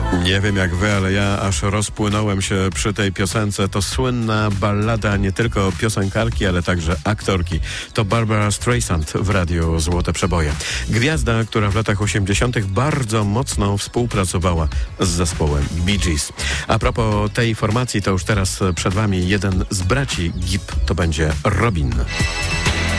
Nie wiem jak wy, ale ja aż rozpłynąłem się przy tej piosence. To słynna ballada nie tylko piosenkarki, ale także aktorki. To Barbara Streisand w radiu Złote Przeboje. Gwiazda, która w latach 80. bardzo mocno współpracowała z zespołem Bee Gees. A propos tej formacji, to już teraz przed wami jeden z braci Gibb, to będzie Robin.